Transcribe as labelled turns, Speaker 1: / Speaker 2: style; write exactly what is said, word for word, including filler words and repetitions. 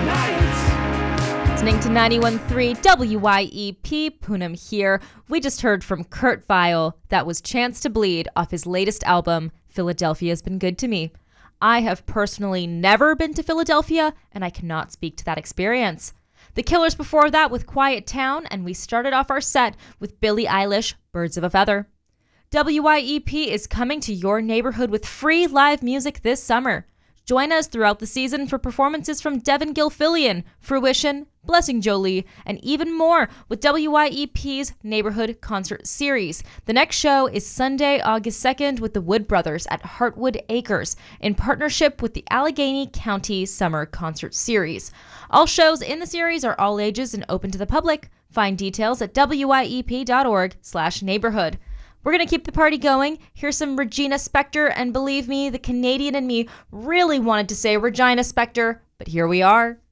Speaker 1: Listening to ninety-one point three W Y E P, Poonam here. We just heard from Kurt Vile. That was Chance to Bleed off his latest album, Philadelphia's Been Good to Me. I have personally never been to Philadelphia, and I cannot speak to that experience. The Killers before that with Quiet Town, and we started off our set with Billie Eilish, Birds of a Feather. W Y E P is coming to your neighborhood with free live music this summer. Join us throughout the season for performances from Devin Gilfillian, Fruition, Blessing Jolie, and even more with W Y E P's Neighborhood Concert Series. The next show is Sunday, August second with the Wood Brothers at Heartwood Acres in partnership with the Allegheny County Summer Concert Series. All shows in the series are all ages and open to the public. Find details at W Y E P dot org slash neighborhood. We're going to keep the party going. Here's some Regina Spektor, and believe me, the Canadian in me really wanted to say Regina Spektor, but here we are.